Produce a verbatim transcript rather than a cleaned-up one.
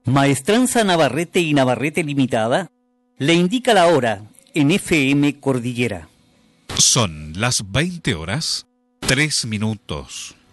Maestranza Navarrete y Navarrete Limitada le indica la hora en F M Cordillera. Son las veinte horas, tres minutos.